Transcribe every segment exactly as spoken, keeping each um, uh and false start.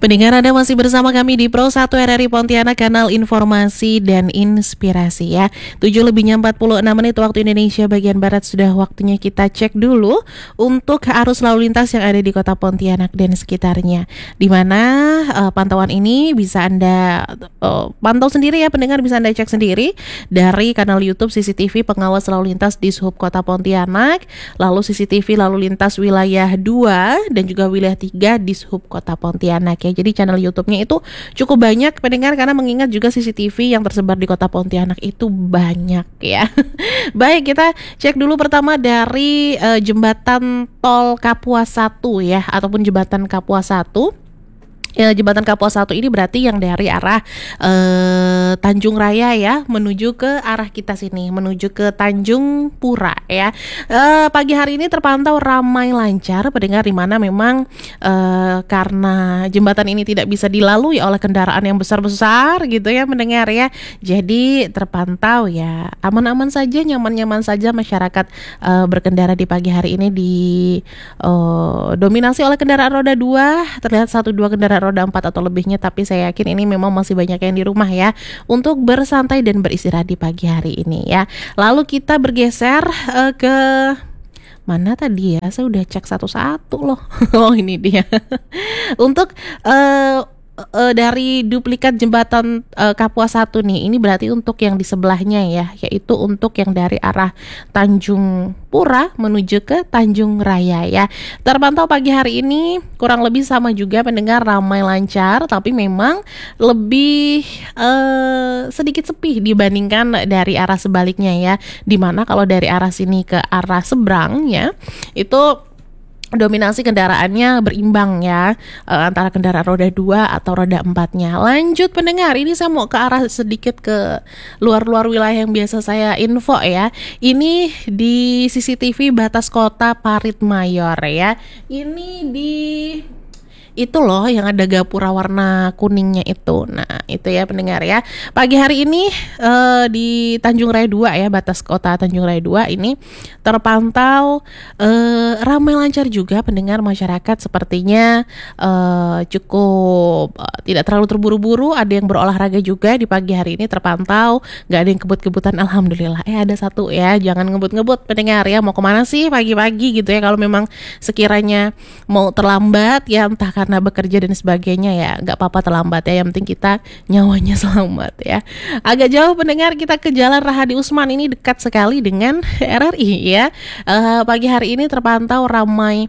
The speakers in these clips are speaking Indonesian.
Pendengar, Anda masih bersama kami di Pro satu R R I Pontianak, kanal informasi dan inspirasi ya. tujuh lebihnya empat puluh enam menit waktu Indonesia bagian Barat. Sudah waktunya kita cek dulu untuk arus lalu lintas yang ada di kota Pontianak dan sekitarnya, di mana uh, pantauan ini bisa Anda uh, pantau sendiri ya pendengar, bisa Anda cek sendiri dari kanal YouTube C C T V Pengawas Lalu Lintas di Dishub Kota Pontianak, lalu C C T V Lalu Lintas Wilayah dua dan juga Wilayah tiga di Dishub Kota Pontianak ya. Jadi channel YouTube-nya itu cukup banyak pendengar, karena mengingat juga C C T V yang tersebar di kota Pontianak itu banyak ya. Baik, kita cek dulu pertama dari uh, jembatan tol Kapuas satu ya, ataupun jembatan Kapuas satu. Ya, jembatan Kapuas satu ini berarti yang dari arah eh, Tanjung Raya ya, menuju ke arah kita sini, menuju ke Tanjung Pura ya. Eh, pagi hari ini terpantau ramai lancar pendengar, di mana memang eh, karena jembatan ini tidak bisa dilalui oleh kendaraan yang besar-besar gitu ya pendengar ya. Jadi terpantau ya aman-aman saja, nyaman-nyaman saja masyarakat eh, berkendara di pagi hari ini, di eh, dominasi oleh kendaraan roda dua, terlihat satu dua kendaraan roda empat atau lebihnya, tapi saya yakin ini memang masih banyak yang di rumah ya untuk bersantai dan beristirahat di pagi hari ini ya. Lalu kita bergeser uh, ke mana tadi ya, saya udah cek satu-satu loh. Oh, ini dia. Untuk uh, uh, dari duplikat jembatan uh, Kapuas satu nih, ini berarti untuk yang di sebelahnya ya, yaitu untuk yang dari arah Tanjung Pura menuju ke Tanjung Raya ya. Terpantau pagi hari ini kurang lebih sama juga pendengar, ramai lancar, tapi memang lebih uh, sedikit sepi dibandingkan dari arah sebaliknya ya. Dimana kalau dari arah sini ke arah seberangnya itu dominasi kendaraannya berimbang ya, e, antara kendaraan roda dua atau roda empatnya. Lanjut pendengar, ini saya mau ke arah sedikit ke luar-luar wilayah yang biasa saya info ya. Ini di C C T V batas kota Parit Mayor ya. Ini di itu loh yang ada gapura warna kuningnya itu. Nah itu ya pendengar ya. Pagi hari ini uh, di Tanjung Raya dua ya, batas kota Tanjung Raya dua ini terpantau uh, ramai lancar juga pendengar. Masyarakat sepertinya uh, cukup uh, tidak terlalu terburu-buru. Ada yang berolahraga juga di pagi hari ini terpantau. Gak ada yang kebut-kebutan, alhamdulillah. Eh ada satu ya, jangan ngebut-ngebut pendengar ya. Mau kemana sih pagi-pagi gitu ya? Kalau memang sekiranya mau terlambat ya, entah karena bekerja dan sebagainya ya, nggak apa-apa terlambat ya, yang penting kita nyawanya selamat ya. Agak jauh pendengar, kita ke Jalan Rahadi Usman, ini dekat sekali dengan R R I ya. Uh, pagi hari ini terpantau ramai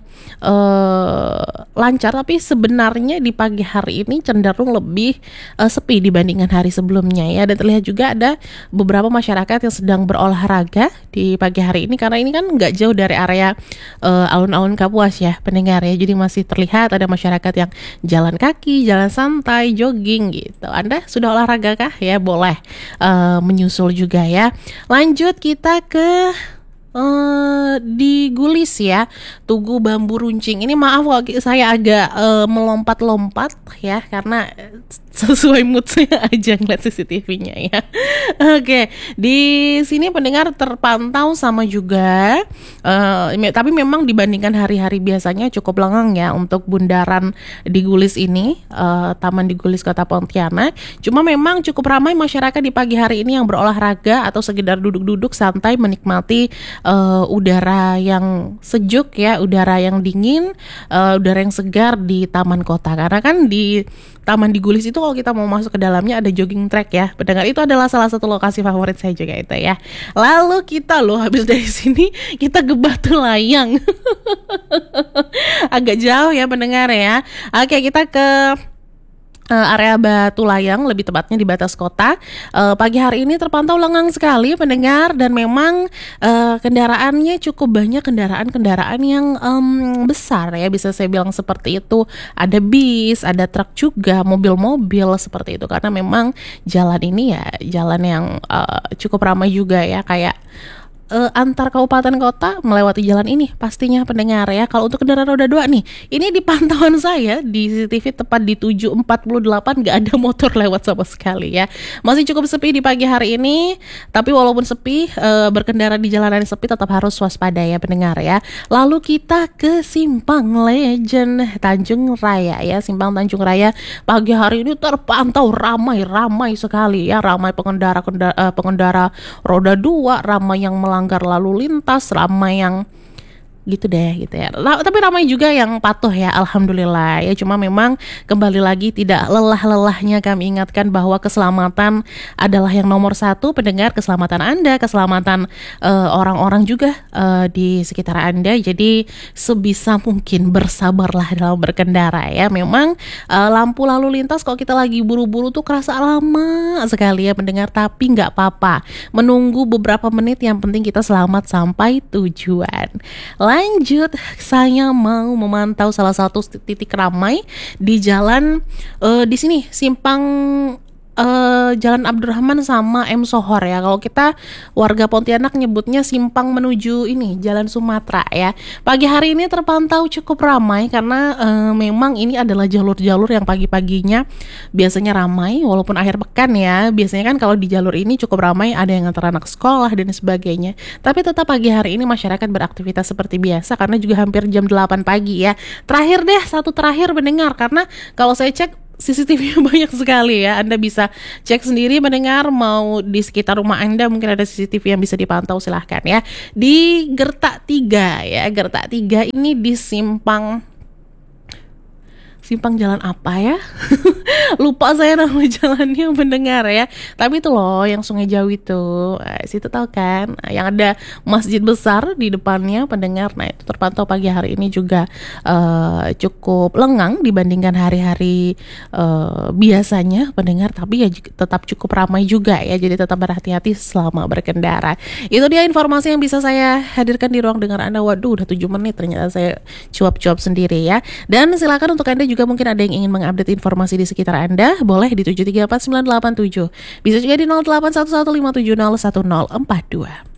uh, lancar, tapi sebenarnya di pagi hari ini cenderung lebih uh, sepi dibandingkan hari sebelumnya ya. Dan terlihat juga ada beberapa masyarakat yang sedang berolahraga di pagi hari ini, karena ini kan nggak jauh dari area uh, alun-alun Kapuas ya pendengar ya. Jadi masih terlihat ada masyarakat yang jalan kaki, jalan santai, jogging gitu. Anda sudah olahraga kah? Ya boleh uh, menyusul juga ya. Lanjut kita ke Uh, di Gulis ya, Tugu Bambu Runcing. Ini maaf kalau saya agak uh, melompat-lompat ya, karena sesuai mood saya aja ngeliat C C T V-nya ya. Oke, okay. Di sini pendengar terpantau sama juga, uh, tapi memang dibandingkan hari-hari biasanya cukup lengang ya untuk bundaran di Gulis ini, uh, Taman di Gulis Kota Pontianak. Cuma memang cukup ramai masyarakat di pagi hari ini yang berolahraga atau sekedar duduk-duduk santai menikmati Uh, udara yang sejuk ya, udara yang dingin, uh, udara yang segar di taman kota. Karena kan di Taman di Gulis itu kalau kita mau masuk ke dalamnya ada jogging track ya pendengar, itu adalah salah satu lokasi favorit saya juga itu ya. Lalu kita loh habis dari sini kita ke Batu Layang. Agak jauh ya pendengar ya. Oke, kita ke Uh, area Batu Layang, lebih tepatnya di batas kota. Uh, pagi hari ini terpantau lengang sekali pendengar, dan memang uh, kendaraannya cukup banyak, kendaraan-kendaraan yang um, besar ya, bisa saya bilang seperti itu. Ada bis, ada truk juga, mobil-mobil seperti itu, karena memang jalan ini ya jalan yang uh, cukup ramai juga ya, kayak uh, antar kabupaten kota melewati jalan ini pastinya pendengar ya. Kalau untuk kendaraan roda dua nih, ini di pantauan saya di C C T V tepat di tujuh empat puluh delapan gak ada motor lewat sama sekali ya. Masih cukup sepi di pagi hari ini, tapi walaupun sepi, uh, berkendara di jalanan sepi tetap harus waspada ya pendengar ya. Lalu kita ke Simpang Legend Tanjung Raya ya. Simpang Tanjung Raya pagi hari ini terpantau ramai-ramai sekali ya, ramai pengendara uh, pengendara roda dua, ramai yang melanggar lalu lintas, ramai yang gitu deh gitu ya. Tapi ramai juga yang patuh ya, alhamdulillah ya. Cuma memang kembali lagi tidak lelah-lelahnya kami ingatkan bahwa keselamatan adalah yang nomor satu pendengar, keselamatan Anda, keselamatan uh, orang-orang juga uh, di sekitar Anda. Jadi sebisa mungkin bersabarlah dalam berkendara ya. Memang uh, lampu lalu lintas kalau kita lagi buru-buru tuh kerasa lama sekali ya pendengar, tapi nggak apa-apa. Menunggu beberapa menit, yang penting kita selamat sampai tujuan. Lanjut, saya mau memantau salah satu titik ramai di jalan uh, di sini simpang uh, Jalan Abdurrahman sama M Sohor ya. Kalau kita warga Pontianak nyebutnya simpang menuju ini Jalan Sumatera ya. Pagi hari ini terpantau cukup ramai karena uh, memang ini adalah jalur-jalur yang pagi-paginya biasanya ramai walaupun akhir pekan ya. Biasanya kan kalau di jalur ini cukup ramai, ada yang ngantar anak sekolah dan sebagainya. Tapi tetap pagi hari ini masyarakat beraktivitas seperti biasa karena juga hampir jam delapan pagi ya. Terakhir deh, satu terakhir mendengar, karena kalau saya cek C C T V banyak sekali ya. Anda bisa cek sendiri mendengar, mau di sekitar rumah Anda mungkin ada C C T V yang bisa dipantau, silahkan ya. Di Gertak tiga ya, Gertak tiga ini di simpang Simpang jalan apa ya? Lupa saya nama jalannya mendengar ya. Tapi itu loh yang Sungai Jawi itu, nah, situ tahu kan? Nah, yang ada masjid besar di depannya pendengar. Nah itu terpantau pagi hari ini juga uh, cukup lengang dibandingkan hari-hari uh, biasanya pendengar. Tapi ya tetap cukup ramai juga ya. Jadi tetap berhati-hati selama berkendara. Itu dia informasi yang bisa saya hadirkan di ruang dengar Anda. Waduh udah tujuh menit ternyata saya cuap-cuap sendiri ya. Dan silakan untuk Anda juga juga mungkin ada yang ingin mengupdate informasi di sekitar Anda, boleh di tujuh tiga empat sembilan delapan tujuh. Bisa juga di nol delapan satu satu lima tujuh nol satu nol empat dua.